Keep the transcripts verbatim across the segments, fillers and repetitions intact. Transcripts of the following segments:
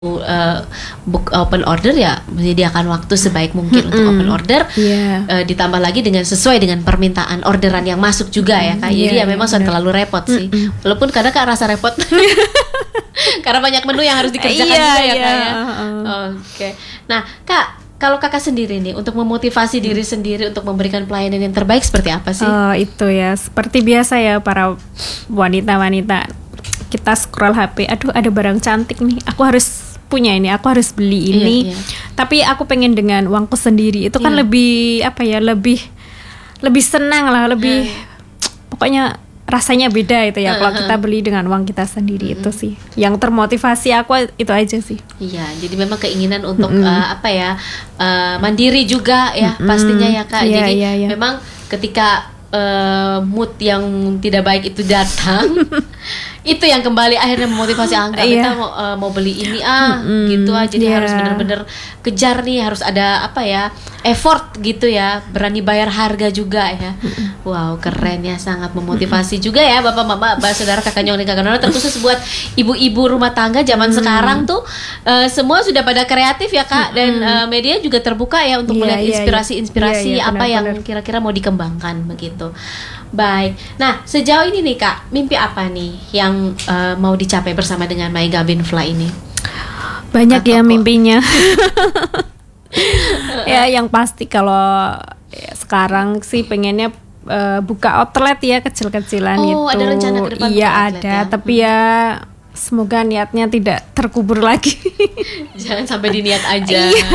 Uh, book open order ya menyediakan waktu sebaik mungkin Mm-mm. untuk open order, yeah. uh, ditambah lagi dengan sesuai dengan permintaan orderan yang masuk juga ya Kak. Jadi yeah, ya memang sudah terlalu repot sih. Mm-mm. Walaupun kadang Kak rasa repot karena banyak menu yang harus dikerjakan yeah, juga ya yeah. Kak ya. Uh-uh. Oke. Okay. Nah Kak, kalau Kakak sendiri nih untuk memotivasi diri sendiri untuk memberikan pelayanan yang terbaik seperti apa sih? Oh itu ya, seperti biasa ya para wanita-wanita, kita scroll H P, aduh ada barang cantik nih, aku harus punya ini, aku harus beli ini. Iya, iya. Tapi aku pengen dengan uangku sendiri. Itu kan iya. lebih apa ya, lebih lebih senang lah, lebih iya. pokoknya rasanya beda itu ya. Uh-huh. Kalau kita beli dengan uang kita sendiri, uh-huh. itu sih yang termotivasi aku, itu aja sih. Iya, jadi memang keinginan untuk uh-huh. uh, apa ya, uh, mandiri juga ya, uh-huh. pastinya ya Kak. Yeah, jadi yeah, yeah. memang ketika uh, mood yang tidak baik itu datang itu yang kembali akhirnya memotivasi Angga. Yeah. Kita mau, uh, mau beli ini ah mm-hmm. gitu aja. Jadi yeah. harus benar-benar kejar nih, harus ada apa ya, effort gitu ya, berani bayar harga juga ya. Mm-hmm. Wow, keren ya, sangat memotivasi mm-hmm. juga ya bapak-bapak, bapak saudara, kakak nyong dan kakak nona, terkhusus buat ibu-ibu rumah tangga zaman mm-hmm. sekarang tuh uh, semua sudah pada kreatif ya Kak, mm-hmm. dan uh, media juga terbuka ya untuk yeah, melihat yeah, inspirasi-inspirasi yeah, yeah, yeah, apa benar, yang kira-kira mau dikembangkan begitu. Baik, nah sejauh ini nih Kak, mimpi apa nih yang uh, mau dicapai bersama dengan My Gabinfla ini? Banyak Atau ya kok? mimpinya. Ya yang pasti kalau ya, sekarang sih pengennya uh, buka outlet ya, kecil-kecilan. Oh, itu. ada rencana ke depan? Iya ada, ya? Tapi hmm. ya semoga niatnya tidak terkubur lagi. Jangan sampai diniat aja.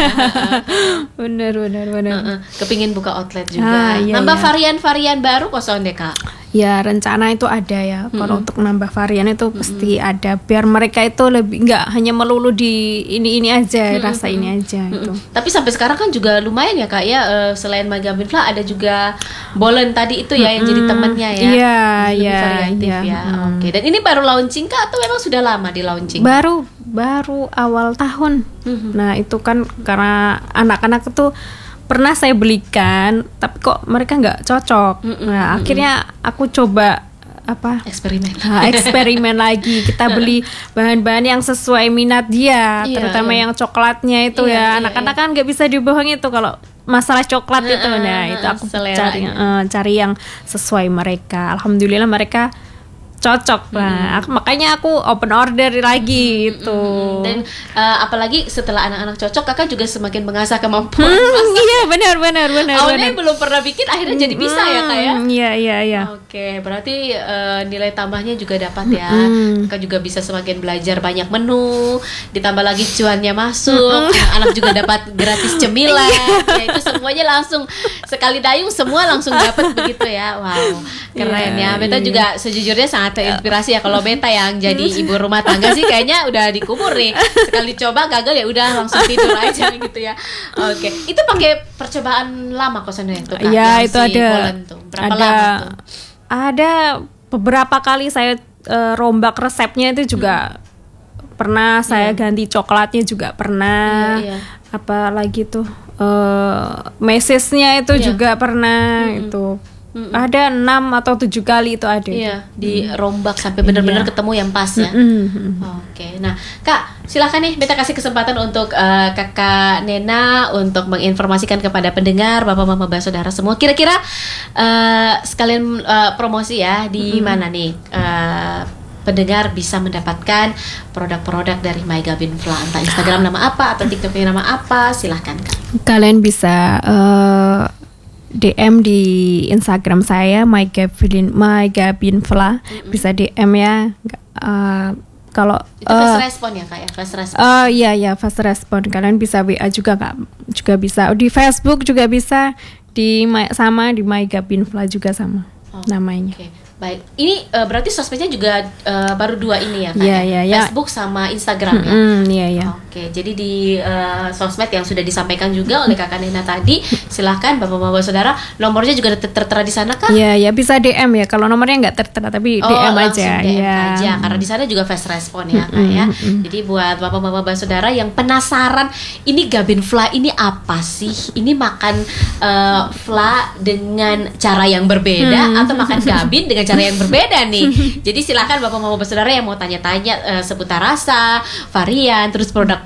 Bener bener bener. Uh-uh. Kepingin buka outlet juga. Ah, iya, nambah iya. varian-varian baru kosong deh Kak. Ya rencana itu ada ya. Mm-hmm. Kalau untuk nambah varian itu Mm-hmm. pasti ada. Biar mereka itu lebih nggak hanya melulu di ini ini aja, mm-hmm. rasa ini aja mm-hmm. itu. Tapi sampai sekarang kan juga lumayan ya Kak ya. Uh, selain My Gabinfla ada juga Bolen tadi itu ya, mm-hmm. yang jadi temannya ya. Iya lebih iya. variatif iya. ya. Mm. Oke. Dan ini baru launching Kak atau memang sudah lama di launching? Baru baru awal tahun. Mm-hmm. Nah itu kan karena anak-anak itu pernah saya belikan, tapi kok mereka nggak cocok. Mm-hmm. Nah akhirnya aku coba apa eksperimen nah, eksperimen lagi, kita beli bahan-bahan yang sesuai minat dia, iya, terutama iya. yang coklatnya itu iya, ya iya, anak-anak iya. kan nggak bisa dibohongi itu kalau masalah coklat itu. Nah itu aku cari uh, cari yang sesuai mereka. Alhamdulillah mereka cocok lah. Hmm. Makanya aku open order lagi itu. Hmm. Dan uh, apalagi setelah anak-anak cocok, kakak juga semakin mengasah kemampuan hmm, masak. Iya benar benar benar. Awalnya belum pernah bikin, akhirnya hmm, jadi bisa ya Kak ya. Iya iya iya. Oke, berarti uh, nilai tambahnya juga dapat ya. Hmm. Kakak juga bisa semakin belajar banyak menu, ditambah lagi cuannya masuk, hmm. anak juga dapat gratis cemilan. Ya itu semuanya langsung sekali dayung semua langsung dapat begitu ya. Wow, keren yeah, ya. Beta yeah. juga sejujurnya sangat terinspirasi ya. Kalau Beta yang jadi ibu rumah tangga sih kayaknya udah dikubur nih. Sekali coba gagal ya udah langsung tidur aja gitu ya. Oke, itu pakai percobaan lama kok sebenarnya tuh Kak. Ya itu si ada. Tuh. Berapa ada, lama tuh? Ada beberapa kali saya uh, rombak resepnya itu juga hmm. pernah saya yeah. ganti coklatnya juga pernah. Yeah, yeah. Apa lagi tuh uh, message-nya itu yeah. juga pernah hmm. itu. Mm-mm. Ada enam atau tujuh kali itu ada. Iya, dirombak sampai benar-benar iya. ketemu yang pas ya. Mm-mm. Oke, nah Kak, silakan nih Beta kasih kesempatan untuk uh, Kakak Nena untuk menginformasikan kepada pendengar, bapak, mama, bapak, saudara semua. Kira-kira uh, sekalian uh, promosi ya di mm-hmm. mana nih uh, pendengar bisa mendapatkan produk-produk dari My Gabinfla, entah Instagram nama apa atau TikToknya nama apa, silahkan Kak. Kalian bisa uh, D M di Instagram saya My Gabin My Gabinfla, mm-hmm. bisa D M ya. Uh, kalau itu uh, fast respon ya Kak ya, fast respon. Oh uh, iya ya fast respon. Kalian bisa W A juga Kak, juga bisa di Facebook juga bisa, di sama di My Gabinfla juga sama oh, namanya. Okay. Baik, ini uh, berarti sosmednya juga uh, baru dua ini ya Kak yeah, ya? yeah, Facebook yeah. sama Instagram ya? Mm-hmm, yeah, yeah. Oke, jadi di uh, sosmed yang sudah disampaikan juga oleh Kakak Nena tadi, silahkan bapak-bapak saudara, nomornya juga ter- tertera di sana Kak? Iya, yeah, ya bisa D M ya, kalau nomornya nggak tertera tapi oh, D M aja. D M yeah. aja, karena di sana juga fast respon ya Kak ya. Mm-hmm. Jadi buat bapak-bapak saudara yang penasaran, ini Gabinfla ini apa sih? Ini makan uh, fla dengan cara yang berbeda mm-hmm. atau makan gabin dengan cara yang berbeda nih. Jadi silakan bapak mama bersaudara yang mau tanya-tanya uh, seputar rasa, varian, terus produk